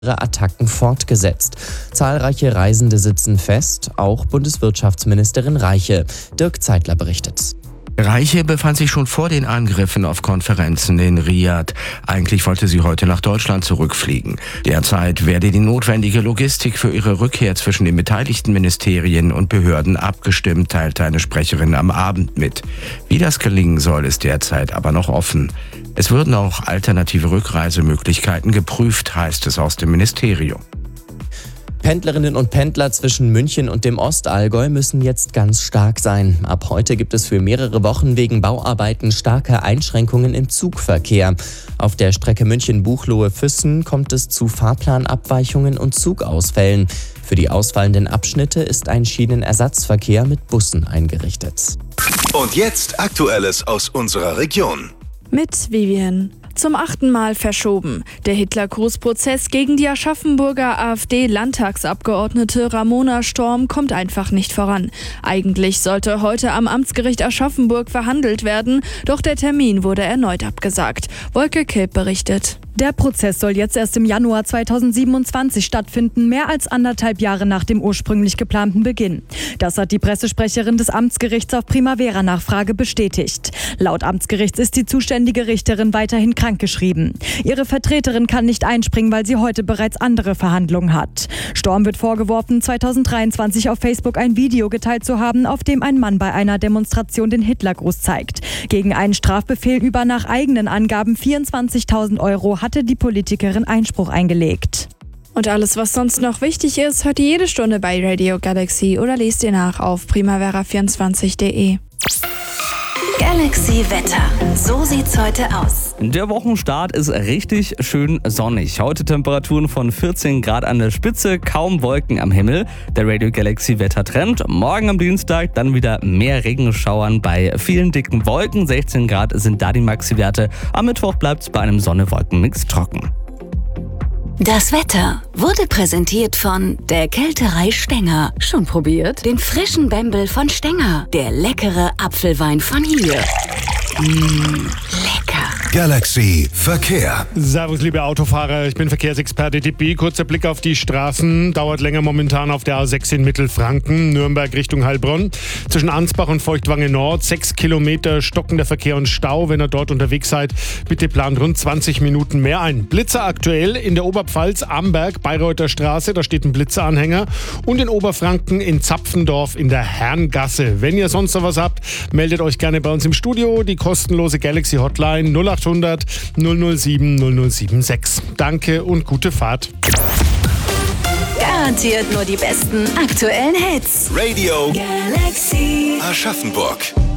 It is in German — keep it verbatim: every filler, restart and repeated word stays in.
Attacken fortgesetzt. Zahlreiche Reisende sitzen fest, auch Bundeswirtschaftsministerin Reiche. Dirk Zeitler berichtet. Reiche befand sich schon vor den Angriffen auf Konferenzen in Riad. Eigentlich wollte sie heute nach Deutschland zurückfliegen. Derzeit werde die notwendige Logistik für ihre Rückkehr zwischen den beteiligten Ministerien und Behörden abgestimmt, teilte eine Sprecherin am Abend mit. Wie das gelingen soll, ist derzeit aber noch offen. Es würden auch alternative Rückreisemöglichkeiten geprüft, heißt es aus dem Ministerium. Pendlerinnen und Pendler zwischen München und dem Ostallgäu müssen jetzt ganz stark sein. Ab heute gibt es für mehrere Wochen wegen Bauarbeiten starke Einschränkungen im Zugverkehr. Auf der Strecke München-Buchloe-Füssen kommt es zu Fahrplanabweichungen und Zugausfällen. Für die ausfallenden Abschnitte ist ein Schienenersatzverkehr mit Bussen eingerichtet. Und jetzt Aktuelles aus unserer Region. Mit Vivian. Zum achten Mal verschoben. Der Hitlergruß-Prozess gegen die Aschaffenburger AfD-Landtagsabgeordnete Ramona Storm kommt einfach nicht voran. Eigentlich sollte heute am Amtsgericht Aschaffenburg verhandelt werden, doch der Termin wurde erneut abgesagt. Wolke Kilp berichtet. Der Prozess soll jetzt erst im Januar zweitausendsiebenundzwanzig stattfinden, mehr als anderthalb Jahre nach dem ursprünglich geplanten Beginn. Das hat die Pressesprecherin des Amtsgerichts auf Primavera-Nachfrage bestätigt. Laut Amtsgerichts ist die zuständige Richterin weiterhin krankgeschrieben. Ihre Vertreterin kann nicht einspringen, weil sie heute bereits andere Verhandlungen hat. Storm wird vorgeworfen, zweitausenddreiundzwanzig auf Facebook ein Video geteilt zu haben, auf dem ein Mann bei einer Demonstration den Hitlergruß zeigt. Gegen einen Strafbefehl über nach eigenen Angaben vierundzwanzigtausend Euro hatte die Politikerin Einspruch eingelegt. Und alles, was sonst noch wichtig ist, hört ihr jede Stunde bei Radio Galaxy oder lest ihr nach auf primavera vierundzwanzig punkt de. Galaxy Wetter. So sieht's heute aus. Der Wochenstart ist richtig schön sonnig. Heute Temperaturen von vierzehn Grad an der Spitze, kaum Wolken am Himmel. Der Radio Galaxy Wettertrend. Morgen am Dienstag dann wieder mehr Regenschauern bei vielen dicken Wolken. sechzehn Grad sind da die Maxi-Werte. Am Mittwoch bleibt's bei einem Sonne-Wolken-Mix trocken. Das Wetter wurde präsentiert von der Kälterei Stenger. Schon probiert? Den frischen Bembel von Stenger. Der leckere Apfelwein von hier. Mmh, lecker. Galaxy Verkehr. Servus, liebe Autofahrer, ich bin Verkehrsexperte Tippi. Kurzer Blick auf die Straßen. Dauert länger momentan auf der A sechs in Mittelfranken, Nürnberg Richtung Heilbronn. Zwischen Ansbach und Feuchtwange Nord, sechs Kilometer stockender Verkehr und Stau. Wenn ihr dort unterwegs seid, bitte plant rund zwanzig Minuten mehr ein. Blitzer aktuell in der Oberpfalz, Amberg, Bayreuther Straße, da steht ein Blitzeranhänger. Und in Oberfranken in Zapfendorf in der Herrengasse. Wenn ihr sonst noch was habt, meldet euch gerne bei uns im Studio. Die kostenlose Galaxy Hotline null acht hundert null null sieben null null sieben sechs. Danke und gute Fahrt. Garantiert nur die besten aktuellen Hits. Radio Galaxy Aschaffenburg.